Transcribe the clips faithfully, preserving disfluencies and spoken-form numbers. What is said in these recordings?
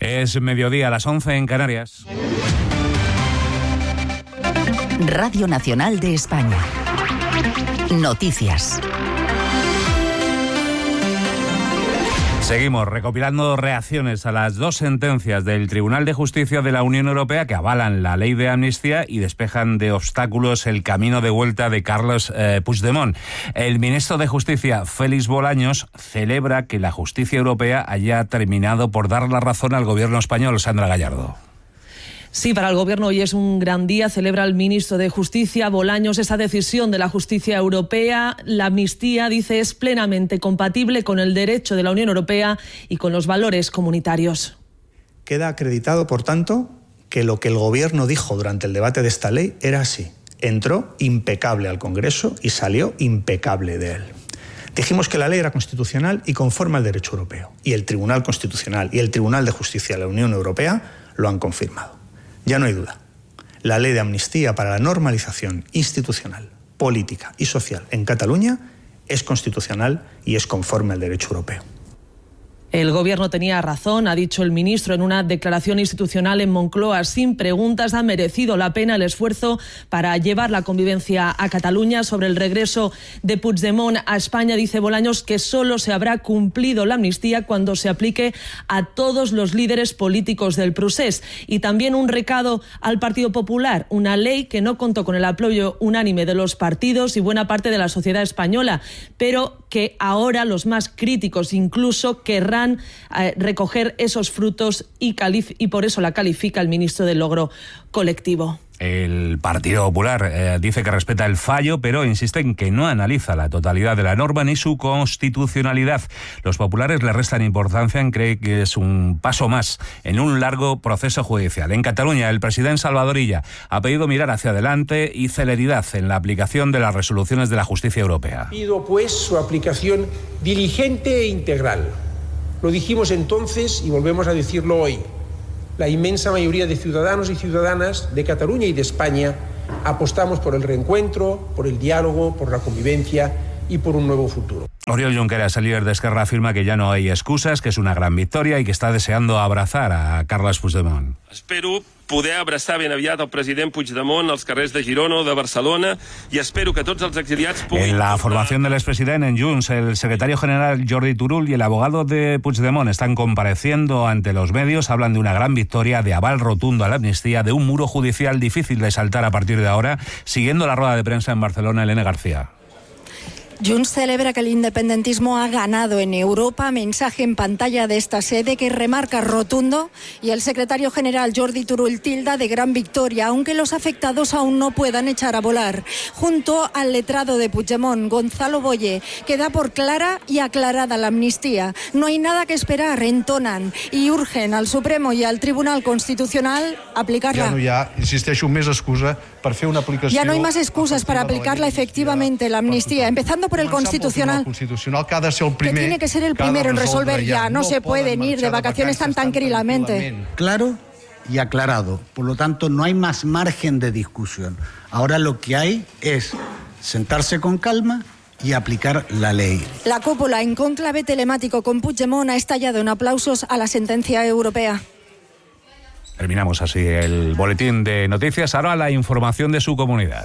Es mediodía, a las once en Canarias. Radio Nacional de España. Noticias. Seguimos recopilando reacciones a las dos sentencias del Tribunal de Justicia de la Unión Europea que avalan la ley de amnistía y despejan de obstáculos el camino de vuelta de Carles eh, Puigdemont. El ministro de Justicia, Félix Bolaños, celebra que la justicia europea haya terminado por dar la razón al gobierno español. Sandra Gallardo. Sí, para el Gobierno hoy es un gran día. Celebra el ministro de Justicia, Bolaños, esa decisión de la justicia europea. La amnistía, dice, es plenamente compatible con el derecho de la Unión Europea y con los valores comunitarios. Queda acreditado, por tanto, que lo que el Gobierno dijo durante el debate de esta ley era así. Entró impecable al Congreso y salió impecable de él. Dijimos que la ley era constitucional y conforme al derecho europeo. Y el Tribunal Constitucional y el Tribunal de Justicia de la Unión Europea lo han confirmado. Ya no hay duda. La ley de amnistía para la normalización institucional, política y social en Cataluña es constitucional y es conforme al derecho europeo. El Gobierno tenía razón, ha dicho el ministro en una declaración institucional en Moncloa. Sin preguntas, ha merecido la pena el esfuerzo para llevar la convivencia a Cataluña. Sobre el regreso de Puigdemont a España, dice Bolaños que solo se habrá cumplido la amnistía cuando se aplique a todos los líderes políticos del procés. Y también un recado al Partido Popular, una ley que no contó con el apoyo unánime de los partidos y buena parte de la sociedad española, pero que ahora los más críticos incluso querrán Eh, recoger esos frutos y, calif- y por eso la califica el ministro del logro colectivo. El Partido Popular eh, dice que respeta el fallo, pero insiste en que no analiza la totalidad de la norma ni su constitucionalidad. Los populares le restan importancia en creer que es un paso más en un largo proceso judicial. En Cataluña, el presidente Salvador Illa ha pedido mirar hacia adelante y celeridad en la aplicación de las resoluciones de la justicia europea. Pido, pues, su aplicación diligente e integral. Lo dijimos entonces y volvemos a decirlo hoy. La inmensa mayoría de ciudadanos y ciudadanas de Cataluña y de España apostamos por el reencuentro, por el diálogo, por la convivencia y por un nuevo futuro. Oriol Junqueras, el líder de Esquerra, afirma que ya no hay excusas, que es una gran victoria y que está deseando abrazar a Carles Puigdemont. Espero poder abraçar ben aviat al president Puigdemont als carrers de Girona o de Barcelona i espero que tots els exiliats puguin... En la formación del expresidente en Junts, el secretario general Jordi Turull y el abogado de Puigdemont están compareciendo ante los medios. Hablan de una gran victoria, de aval rotundo a la amnistía, de un muro judicial difícil de saltar a partir de ahora. Siguiendo la rueda de prensa en Barcelona, Elena García. Junts celebra que el independentismo ha ganado en Europa, mensaje en pantalla de esta sede que remarca rotundo, y el secretario general Jordi Turull tilda de gran victoria, aunque los afectados aún no puedan echar a volar. Junto al letrado de Puigdemont, Gonzalo Boye, que da por clara y aclarada la amnistía. No hay nada que esperar, entonan, y urgen al Supremo y al Tribunal Constitucional aplicarla. Ja no hi ha, insisteixo, més excusa per fer una aplicació... Ya no hay más excusas para aplicarla efectivamente, la amnistía, empezando por el Constitucional, constitucional que, ha de ser el primer, que tiene que ser el primero en resolver ya. No se pueden ir de vacaciones tan tranquilamente. Claro y aclarado. Por lo tanto, no hay más margen de discusión. Ahora lo que hay es sentarse con calma y aplicar la ley. La cúpula en cónclave telemático con Puigdemont ha estallado en aplausos a la sentencia europea. Terminamos así el boletín de noticias. Ahora la información de su comunidad.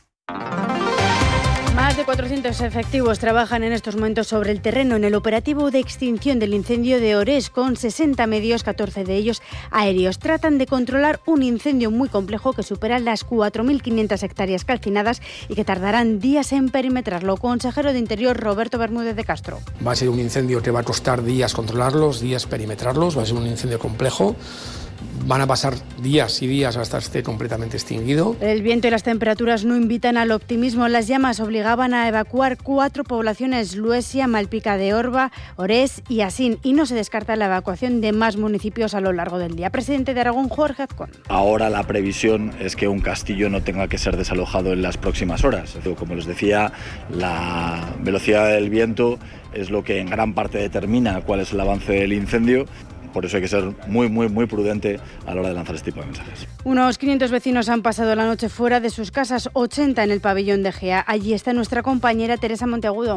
Más de cuatrocientos efectivos trabajan en estos momentos sobre el terreno en el operativo de extinción del incendio de Orés, con sesenta medios, catorce de ellos aéreos. Tratan de controlar un incendio muy complejo que supera las cuatro mil quinientas hectáreas calcinadas y que tardarán días en perimetrarlo. Consejero de Interior, Roberto Bermúdez de Castro. Va a ser un incendio que va a costar días controlarlos, días perimetrarlos, va a ser un incendio complejo. Van a pasar días y días hasta esté completamente extinguido. El viento y las temperaturas no invitan al optimismo. Las llamas obligaban a evacuar cuatro poblaciones: Luesia, Malpica de Orba, Orés y Asín, y no se descarta la evacuación de más municipios a lo largo del día. Presidente de Aragón, Jorge Azcón. Ahora la previsión es que un castillo no tenga que ser desalojado en las próximas horas. Como les decía, la velocidad del viento es lo que en gran parte determina cuál es el avance del incendio. Por eso hay que ser muy, muy, muy prudente a la hora de lanzar este tipo de mensajes. Unos quinientos vecinos han pasado la noche fuera de sus casas, ochenta en el pabellón de Gea. Allí está nuestra compañera Teresa Monteagudo.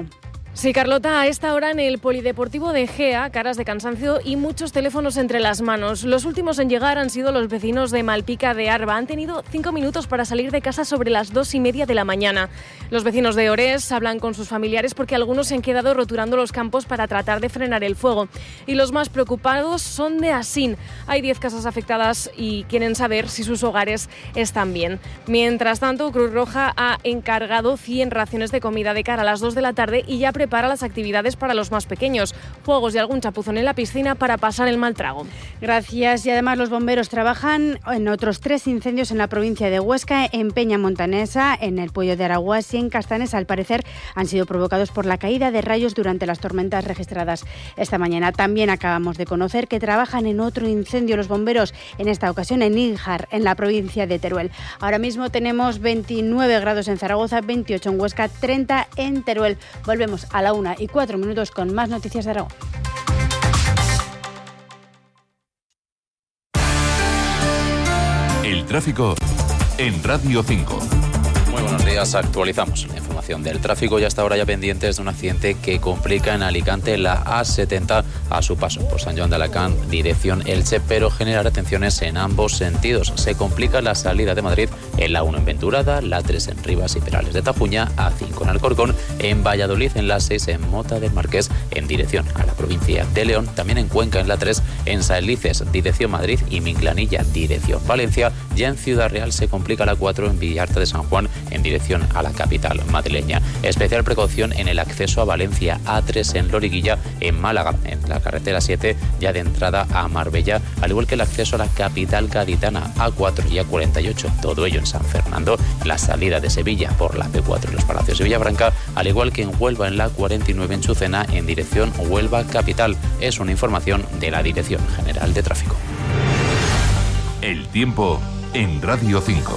Sí, Carlota, a esta hora en el Polideportivo de Gea, caras de cansancio y muchos teléfonos entre las manos. Los últimos en llegar han sido los vecinos de Malpica de Arba. Han tenido cinco minutos para salir de casa sobre las dos y media de la mañana. Los vecinos de Orés hablan con sus familiares porque algunos se han quedado roturando los campos para tratar de frenar el fuego. Y los más preocupados son de Asín. Hay diez casas afectadas y quieren saber si sus hogares están bien. Mientras tanto, Cruz Roja ha encargado cien raciones de comida de cara a las dos de la tarde y ya prepara las actividades para los más pequeños, juegos y algún chapuzón en la piscina para pasar el mal trago. Gracias. Y además los bomberos trabajan en otros tres incendios en la provincia de Huesca, en Peña Montanesa, en el Puello de Araguás y en Castanes. Al parecer han sido provocados por la caída de rayos durante las tormentas registradas esta mañana. También acabamos de conocer que trabajan en otro incendio los bomberos, en esta ocasión en Níjar, en la provincia de Teruel. Ahora mismo tenemos veintinueve grados en Zaragoza, veintiocho en Huesca, treinta en Teruel. Volvemos a la una y cuatro minutos con más noticias de Aragón. El tráfico en Radio cinco. Muy buenos días, actualizamos la información del tráfico y hasta ahora ya pendientes de un accidente que complica en Alicante la A setenta a su paso por San Joan de Alacant, dirección Elche, pero genera retenciones en ambos sentidos. Se complica la salida de Madrid en la uno en Venturada, la tres en Rivas y Perales de Tajuña, A cinco en Alcorcón, en Valladolid en la seis en Mota del Marqués en dirección a la provincia de León, también en Cuenca en la tres, en Saelices dirección Madrid y Minglanilla dirección Valencia. Ya en Ciudad Real se complica la cuatro en Villarta de San Juan en dirección a la capital madrileña. Especial precaución en el acceso a Valencia, A tres en Loriguilla, en Málaga, en la carretera siete, ya de entrada a Marbella, al igual que el acceso a la capital gaditana, A cuatro y A cuarenta y ocho, todo ello en San Fernando, la salida de Sevilla por la P cuatro en los Palacios de Villafranca, al igual que en Huelva en la cuarenta y nueve en Chucena, en dirección Huelva capital. Es una información de la Dirección General de Tráfico. El tiempo en Radio cinco.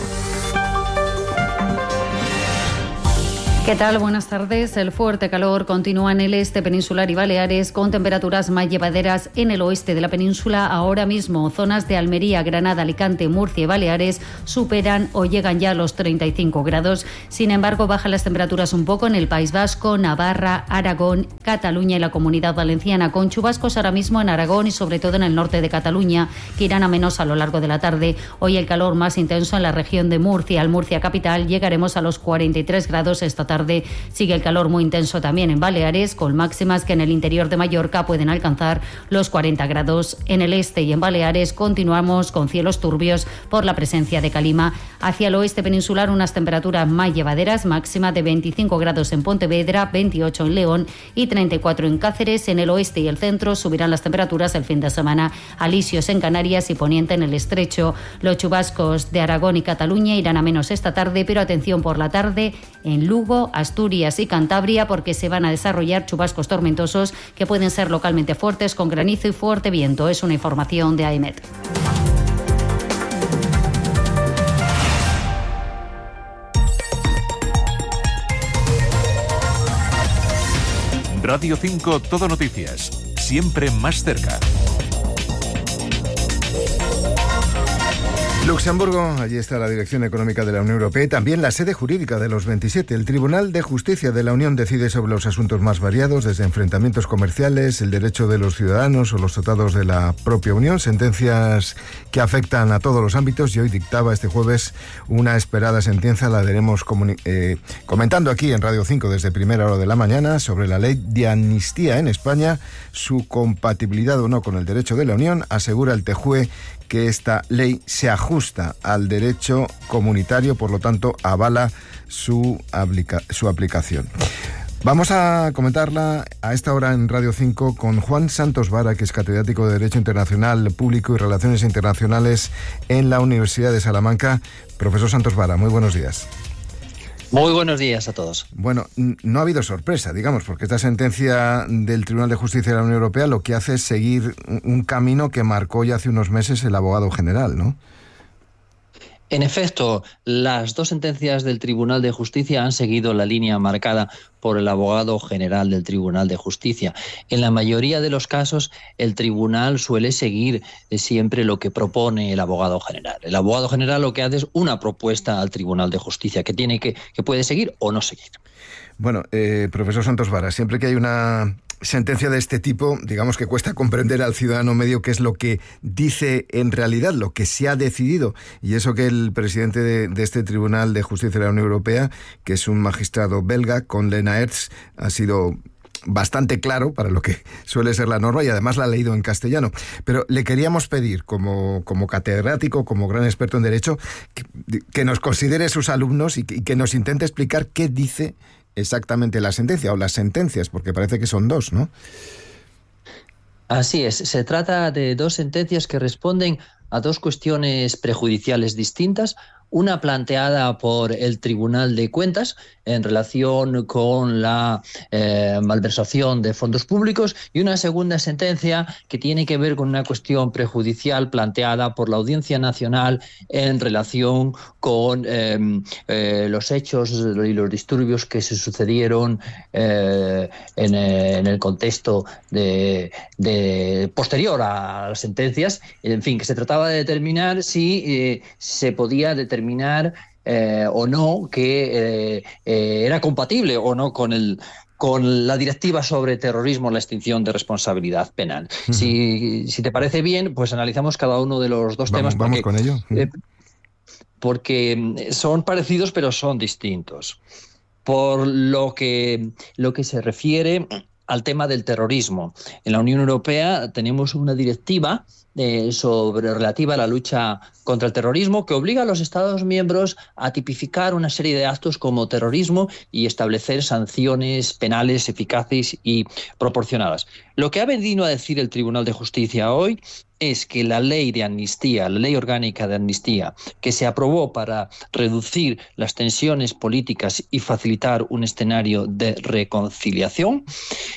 ¿Qué tal? Buenas tardes. El fuerte calor continúa en el este peninsular y Baleares, con temperaturas más llevaderas en el oeste de la península. Ahora mismo, zonas de Almería, Granada, Alicante, Murcia y Baleares superan o llegan ya a los treinta y cinco grados. Sin embargo, bajan las temperaturas un poco en el País Vasco, Navarra, Aragón, Cataluña y la Comunidad Valenciana, con chubascos ahora mismo en Aragón y sobre todo en el norte de Cataluña, que irán a menos a lo largo de la tarde. Hoy el calor más intenso en la región de Murcia, al Murcia capital, llegaremos a los cuarenta y tres grados esta tarde. Tarde. Sigue el calor muy intenso también en Baleares, con máximas que en el interior de Mallorca pueden alcanzar los cuarenta grados. En el este y en Baleares continuamos con cielos turbios por la presencia de calima. Hacia el oeste peninsular unas temperaturas más llevaderas, máxima de veinticinco grados en Pontevedra, veintiocho en León y treinta y cuatro en Cáceres. En el oeste y el centro subirán las temperaturas el fin de semana. Alisios en Canarias y Poniente en el Estrecho. Los chubascos de Aragón y Cataluña irán a menos esta tarde, pero atención por la tarde en Lugo, Asturias y Cantabria, porque se van a desarrollar chubascos tormentosos que pueden ser localmente fuertes, con granizo y fuerte viento. Es una información de AEMET. Radio cinco Todo Noticias, siempre más cerca. Luxemburgo, allí está la Dirección Económica de la Unión Europea y también la sede jurídica de los veintisiete. El Tribunal de Justicia de la Unión decide sobre los asuntos más variados, desde enfrentamientos comerciales, el derecho de los ciudadanos o los tratados de la propia Unión, sentencias que afectan a todos los ámbitos, y hoy dictaba este jueves una esperada sentencia. La daremos eh, comentando aquí en Radio cinco desde primera hora de la mañana sobre la ley de amnistía en España, su compatibilidad o no con el derecho de la Unión. Asegura el T J U E que esta ley se ajusta al derecho comunitario, por lo tanto avala su, aplica- su aplicación. Vamos a comentarla a esta hora en Radio cinco con Juan Santos Vara, que es catedrático de Derecho Internacional Público y Relaciones Internacionales en la Universidad de Salamanca. Profesor Santos Vara, muy buenos días. Muy buenos días a todos. Bueno, no ha habido sorpresa, digamos, porque esta sentencia del Tribunal de Justicia de la Unión Europea lo que hace es seguir un camino que marcó ya hace unos meses el abogado general, ¿no? En efecto, las dos sentencias del Tribunal de Justicia han seguido la línea marcada por el abogado general del Tribunal de Justicia. En la mayoría de los casos, el tribunal suele seguir siempre lo que propone el abogado general. El abogado general lo que hace es una propuesta al Tribunal de Justicia que tiene que, que puede seguir o no seguir. Bueno, eh, profesor Santos Vara, siempre que hay una sentencia de este tipo, digamos que cuesta comprender al ciudadano medio qué es lo que dice en realidad, lo que se ha decidido. Y eso que el presidente de, de este Tribunal de Justicia de la Unión Europea, que es un magistrado belga, Conde Nayers, ha sido bastante claro para lo que suele ser la norma y además la ha leído en castellano. Pero le queríamos pedir, como, como catedrático, como gran experto en Derecho, que, que nos considere sus alumnos y que, y que nos intente explicar qué dice exactamente la sentencia o las sentencias, porque parece que son dos, ¿no? Así es, se trata de dos sentencias que responden a dos cuestiones prejudiciales distintas, una planteada por el Tribunal de Cuentas en relación con la eh, malversación de fondos públicos y una segunda sentencia que tiene que ver con una cuestión prejudicial planteada por la Audiencia Nacional en relación con eh, eh, los hechos y los disturbios que se sucedieron eh, en, eh, en el contexto de, de posterior a las sentencias. En fin, que se trataba de determinar si eh, se podía determinar Eh, o no que eh, eh, era compatible o no con el con la directiva sobre terrorismo, la extinción de responsabilidad penal. Uh-huh. Si, si te parece bien, pues analizamos cada uno de los dos vamos, temas. Vamos porque, con ello. Uh-huh. eh, porque son parecidos pero son distintos. Por lo que, lo que se refiere al tema del terrorismo. En la Unión Europea tenemos una directiva eh, sobre relativa a la lucha contra el terrorismo que obliga a los Estados miembros a tipificar una serie de actos como terrorismo y establecer sanciones penales eficaces y proporcionadas. Lo que ha venido a decir el Tribunal de Justicia hoy es que la ley de amnistía, la ley orgánica de amnistía, que se aprobó para reducir las tensiones políticas y facilitar un escenario de reconciliación,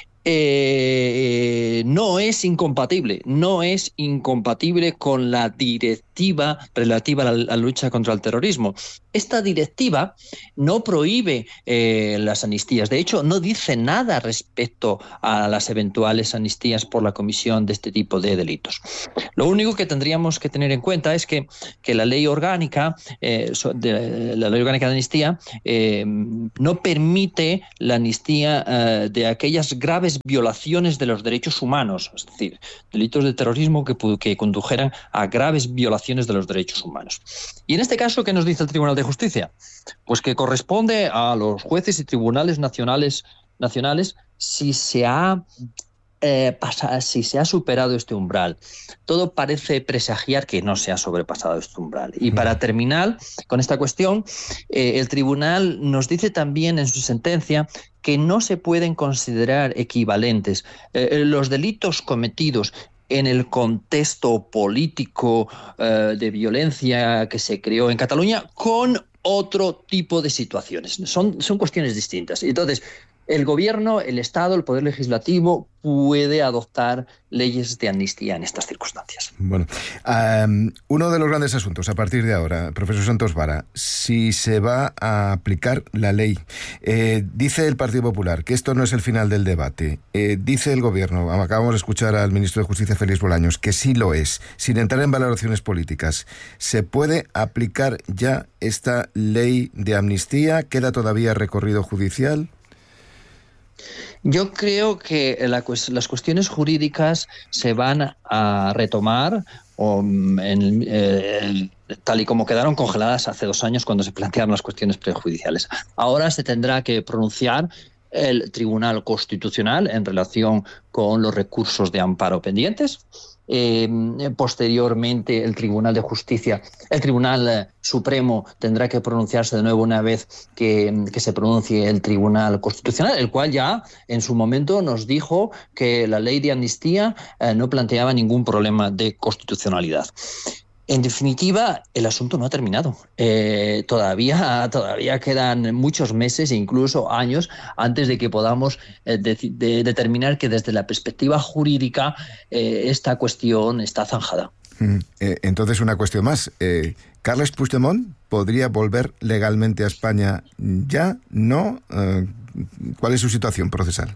Eh, no es incompatible, no es incompatible con la directiva relativa a la, a la lucha contra el terrorismo. Esta directiva no prohíbe eh, las amnistías, de hecho no dice nada respecto a las eventuales amnistías por la comisión de este tipo de delitos. Lo único que tendríamos que tener en cuenta es que, que la ley orgánica, eh, de, la ley orgánica de amnistía eh, no permite la amnistía eh, de aquellas graves violaciones de los derechos humanos, es decir, delitos de terrorismo que, que condujeran a graves violaciones de los derechos humanos. Y en este caso, ¿qué nos dice el Tribunal de Justicia? Pues que corresponde a los jueces y tribunales nacionales, nacionales si se ha eh, pasa, si se ha superado este umbral. Todo parece presagiar que no se ha sobrepasado este umbral. Y para terminar con esta cuestión, eh, el tribunal nos dice también en su sentencia que no se pueden considerar equivalentes eh, los delitos cometidos en el contexto político eh, de violencia que se creó en Cataluña con otro tipo de situaciones. Son, son cuestiones distintas. Entonces, el gobierno, el Estado, el Poder Legislativo puede adoptar leyes de amnistía en estas circunstancias. Bueno, um, uno de los grandes asuntos a partir de ahora, profesor Santos Vara, si se va a aplicar la ley. Eh, dice el Partido Popular que esto no es el final del debate. Eh, dice el Gobierno, acabamos de escuchar al ministro de Justicia, Félix Bolaños, que sí lo es. Sin entrar en valoraciones políticas, ¿se puede aplicar ya esta ley de amnistía? ¿Queda todavía recorrido judicial? Yo creo que la, las cuestiones jurídicas se van a retomar o en, eh, tal y como quedaron congeladas hace dos años cuando se plantearon las cuestiones prejudiciales. Ahora se tendrá que pronunciar el Tribunal Constitucional en relación con los recursos de amparo pendientes. Eh, posteriormente el Tribunal de Justicia, el Tribunal eh, Supremo tendrá que pronunciarse de nuevo una vez que, que se pronuncie el Tribunal Constitucional, el cual ya en su momento nos dijo que la ley de amnistía eh, no planteaba ningún problema de constitucionalidad. En definitiva, el asunto no ha terminado. Eh, todavía, todavía quedan muchos meses e incluso años antes de que podamos eh, de, de determinar que desde la perspectiva jurídica eh, esta cuestión está zanjada. Mm, eh, entonces, una cuestión más. Eh, ¿Carles Puigdemont podría volver legalmente a España ya? ¿No? Eh, ¿Cuál es su situación procesal?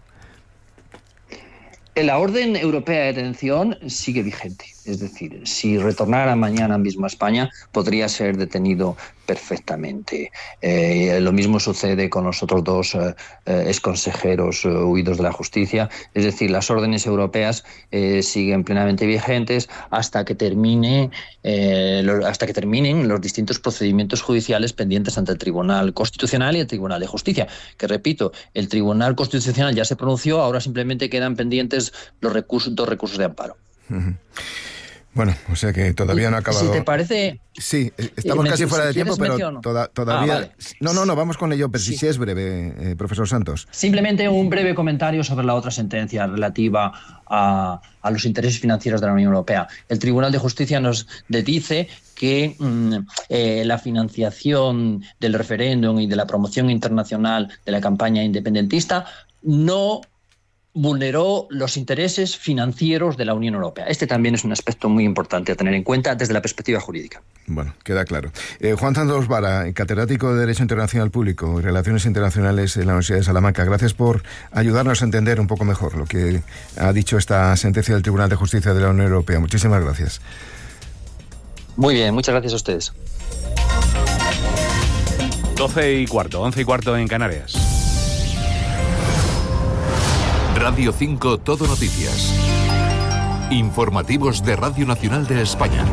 La orden europea de detención sigue vigente. Es decir, si retornara mañana mismo a España, podría ser detenido perfectamente. Eh, lo mismo sucede con los otros dos eh, exconsejeros eh, huidos de la justicia. Es decir, las órdenes europeas eh, siguen plenamente vigentes hasta que termine, eh, lo, hasta que terminen los distintos procedimientos judiciales pendientes ante el Tribunal Constitucional y el Tribunal de Justicia. Que repito, el Tribunal Constitucional ya se pronunció, ahora simplemente quedan pendientes los recursos, dos recursos de amparo. Uh-huh. Bueno, o sea que todavía no ha acabado. Si te parece... Sí, estamos eh, casi fuera de tiempo, pero toda, todavía... Ah, vale. No, no, no, vamos con ello, pero sí, sí es breve, eh, profesor Santos. Simplemente un breve comentario sobre la otra sentencia relativa a, a los intereses financieros de la Unión Europea. El Tribunal de Justicia nos dice que mmm, eh, la financiación del referéndum y de la promoción internacional de la campaña independentista no vulneró los intereses financieros de la Unión Europea. Este también es un aspecto muy importante a tener en cuenta desde la perspectiva jurídica. Bueno, queda claro. Eh, Juan Santos Vara, catedrático de Derecho Internacional Público y Relaciones Internacionales en la Universidad de Salamanca, gracias por ayudarnos a entender un poco mejor lo que ha dicho esta sentencia del Tribunal de Justicia de la Unión Europea. Muchísimas gracias. Muy bien, muchas gracias a ustedes. doce y cuarto, once y cuarto en Canarias. Radio cinco Todo Noticias. Informativos de Radio Nacional de España.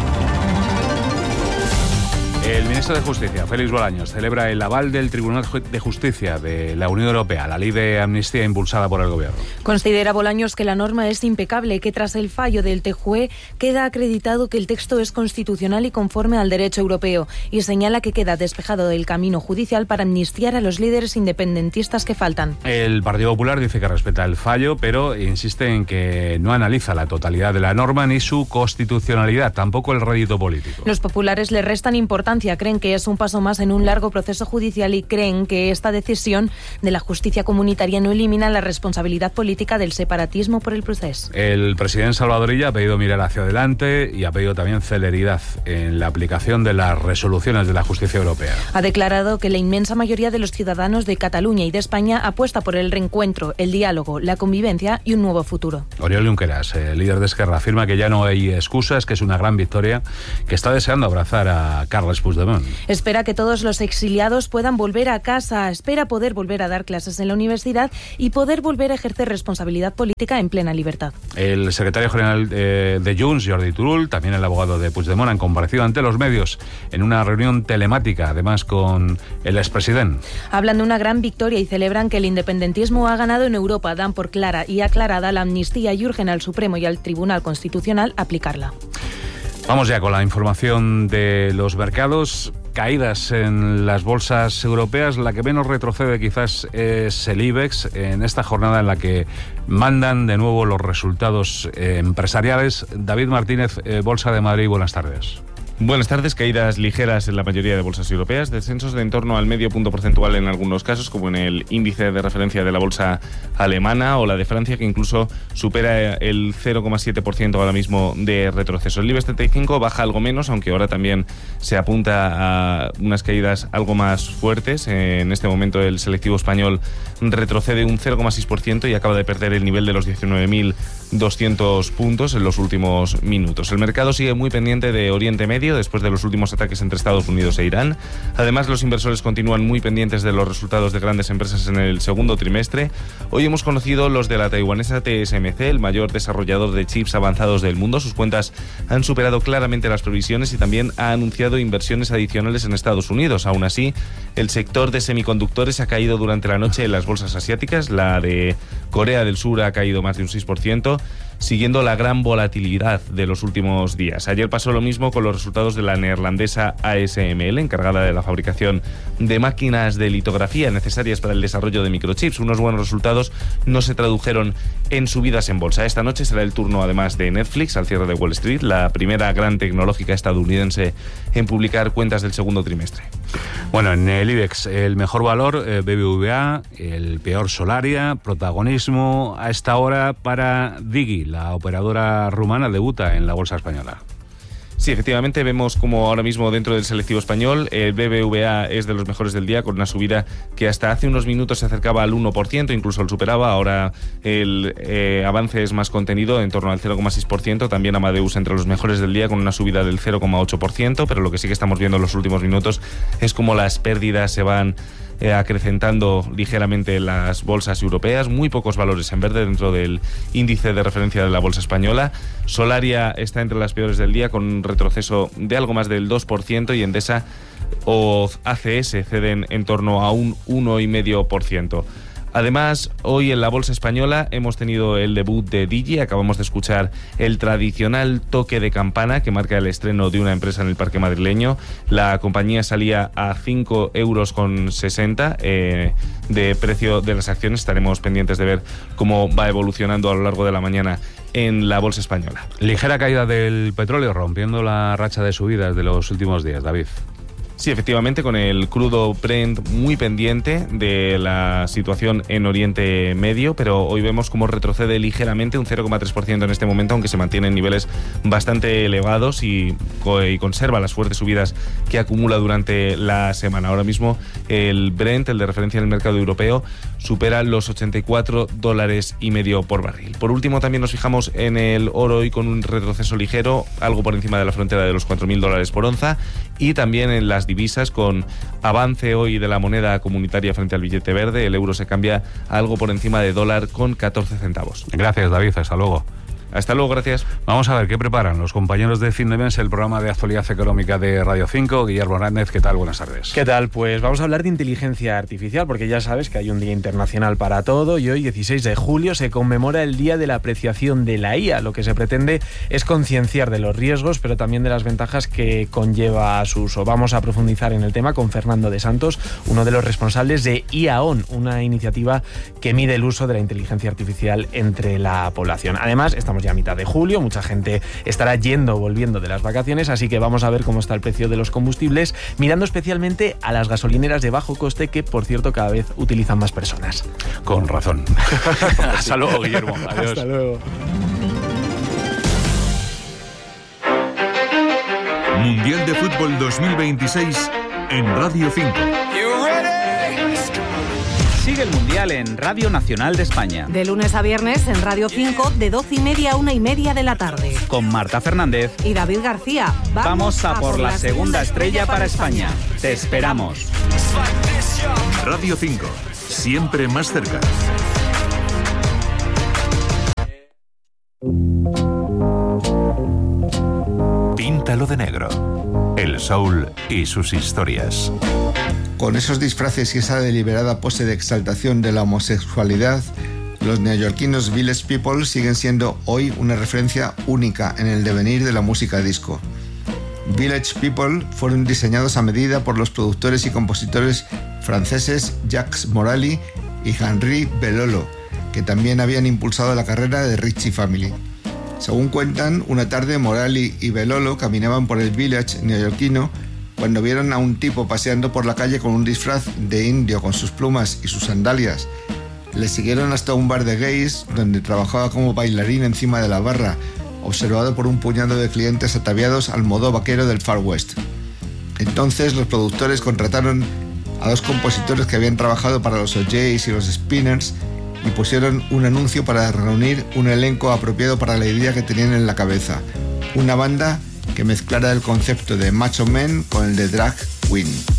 El ministro de Justicia, Félix Bolaños, celebra el aval del Tribunal de Justicia de la Unión Europea, la ley de amnistía impulsada por el Gobierno. Considera Bolaños que la norma es impecable y que tras el fallo del T J U E queda acreditado que el texto es constitucional y conforme al derecho europeo, y señala que queda despejado el camino judicial para amnistiar a los líderes independentistas que faltan. El Partido Popular dice que respeta el fallo, pero insiste en que no analiza la totalidad de la norma ni su constitucionalidad, tampoco el rédito político. Los populares le restan importancia. Creen que es un paso más en un largo proceso judicial y creen que esta decisión de la justicia comunitaria no elimina la responsabilidad política del separatismo por el proceso. El presidente Salvador Illa ha pedido mirar hacia adelante y ha pedido también celeridad en la aplicación de las resoluciones de la justicia europea. Ha declarado que la inmensa mayoría de los ciudadanos de Cataluña y de España apuesta por el reencuentro, el diálogo, la convivencia y un nuevo futuro. Oriol Junqueras, el líder de Esquerra, afirma que ya no hay excusas, que es una gran victoria, que está deseando abrazar a Carles Puigdemont. Espera que todos los exiliados puedan volver a casa, espera poder volver a dar clases en la universidad y poder volver a ejercer responsabilidad política en plena libertad. El secretario general eh, de Junts, Jordi Turull, también el abogado de Puigdemont, han comparecido ante los medios en una reunión telemática, además con el expresidente. Hablan de una gran victoria y celebran que el independentismo ha ganado en Europa, dan por clara y aclarada la amnistía y urgen al Supremo y al Tribunal Constitucional aplicarla. Vamos ya con la información de los mercados. Caídas en las bolsas europeas. La que menos retrocede quizás es el IBEX en esta jornada en la que mandan de nuevo los resultados eh, empresariales. David Martínez, eh, Bolsa de Madrid, buenas tardes. Buenas tardes. Caídas ligeras en la mayoría de bolsas europeas, descensos de en torno al medio punto porcentual en algunos casos, como en el índice de referencia de la bolsa alemana o la de Francia, que incluso supera el cero coma siete por ciento ahora mismo de retroceso. El IBEX treinta y cinco baja algo menos, aunque ahora también se apunta a unas caídas algo más fuertes. En este momento el selectivo español retrocede un cero coma seis por ciento y acaba de perder el nivel de los diecinueve mil doscientos puntos en los últimos minutos. El mercado sigue muy pendiente de Oriente Medio después de los últimos ataques entre Estados Unidos e Irán. Además, los inversores continúan muy pendientes de los resultados de grandes empresas en el segundo trimestre. Hoy hemos conocido los de la taiwanesa T S M C, el mayor desarrollador de chips avanzados del mundo. Sus cuentas han superado claramente las previsiones y también ha anunciado inversiones adicionales en Estados Unidos. Aún así, el sector de semiconductores ha caído durante la noche en las bolsas asiáticas. La de Corea del Sur ha caído más de un seis por ciento. Siguiendo la gran volatilidad de los últimos días. Ayer pasó lo mismo con los resultados de la neerlandesa A S M L, encargada de la fabricación de máquinas de litografía necesarias para el desarrollo de microchips. Unos buenos resultados no se tradujeron en subidas en bolsa. Esta noche será el turno además de Netflix al cierre de Wall Street, la primera gran tecnológica estadounidense en publicar cuentas del segundo trimestre. Bueno, en el IBEX el mejor valor eh, B B V A, el peor Solaria, protagonismo a esta hora para Digi. La operadora rumana debuta en la bolsa española. Sí, efectivamente, vemos como ahora mismo dentro del selectivo español el B B V A es de los mejores del día, con una subida que hasta hace unos minutos se acercaba al uno por ciento, incluso lo superaba. Ahora el eh, avance es más contenido, en torno al cero coma seis por ciento. También Amadeus entre los mejores del día, con una subida del cero coma ocho por ciento, pero lo que sí que estamos viendo en los últimos minutos es como las pérdidas se van Eh, acrecentando ligeramente las bolsas europeas, muy pocos valores en verde dentro del índice de referencia de la bolsa española. Solaria está entre las peores del día, con un retroceso de algo más del dos por ciento, y Endesa o A C S ceden en torno a un uno coma cinco por ciento. Además, hoy en la bolsa española hemos tenido el debut de Digi. Acabamos de escuchar el tradicional toque de campana que marca el estreno de una empresa en el parque madrileño. La compañía salía a cinco euros con sesenta eh, de precio de las acciones. Estaremos pendientes de ver cómo va evolucionando a lo largo de la mañana en la bolsa española. Ligera caída del petróleo, rompiendo la racha de subidas de los últimos días, David. Sí, efectivamente, con el crudo Brent muy pendiente de la situación en Oriente Medio, pero hoy vemos cómo retrocede ligeramente, un cero coma tres por ciento en este momento, aunque se mantiene en niveles bastante elevados y, y conserva las fuertes subidas que acumula durante la semana. Ahora mismo el Brent, el de referencia en el mercado europeo, supera los ochenta y cuatro dólares y medio por barril. Por último, también nos fijamos en el oro hoy con un retroceso ligero, algo por encima de la frontera de los cuatro mil dólares por onza, y también en las divisas, con avance hoy de la moneda comunitaria frente al billete verde. El euro se cambia algo por encima de dólar con catorce centavos. Gracias, David. Hasta luego. Hasta luego, gracias. Vamos a ver qué preparan los compañeros de Fin de Mes, el programa de actualidad económica de Radio cinco. Guillermo Hernández, ¿qué tal? Buenas tardes. ¿Qué tal? Pues vamos a hablar de inteligencia artificial, porque ya sabes que hay un día internacional para todo, y hoy, dieciséis de julio, se conmemora el Día de la Apreciación de la I A. Lo que se pretende es concienciar de los riesgos, pero también de las ventajas que conlleva su uso. Vamos a profundizar en el tema con Fernando de Santos, uno de los responsables de I A O N, una iniciativa que mide el uso de la inteligencia artificial entre la población. Además, estamos ya a mitad de julio, mucha gente estará yendo o volviendo de las vacaciones, así que vamos a ver cómo está el precio de los combustibles, mirando especialmente a las gasolineras de bajo coste, que por cierto cada vez utilizan más personas. Con razón. Hasta luego, Guillermo. Adiós. Hasta luego. Mundial de Fútbol dos mil veintiséis en Radio cinco. Sigue el Mundial en Radio Nacional de España. De lunes a viernes en Radio cinco, de doce y media a una y media de la tarde. Con Marta Fernández y David García. Vamos, Vamos a, a por la segunda estrella para España. España. Te esperamos. Radio cinco, siempre más cerca. Píntalo de negro. El soul y sus historias. Con esos disfraces y esa deliberada pose de exaltación de la homosexualidad, los neoyorquinos Village People siguen siendo hoy una referencia única en el devenir de la música disco. Village People fueron diseñados a medida por los productores y compositores franceses Jacques Morali y Henri Belolo, que también habían impulsado la carrera de Ritchie Family. Según cuentan, una tarde Morali y Belolo caminaban por el village neoyorquino cuando vieron a un tipo paseando por la calle con un disfraz de indio con sus plumas y sus sandalias. Le siguieron hasta un bar de gays donde trabajaba como bailarín encima de la barra, observado por un puñado de clientes ataviados al modo vaquero del Far West. Entonces los productores contrataron a dos compositores que habían trabajado para los O Js y los Spinners y pusieron un anuncio para reunir un elenco apropiado para la idea que tenían en la cabeza, una banda que mezclara el concepto de macho men con el de drag queen.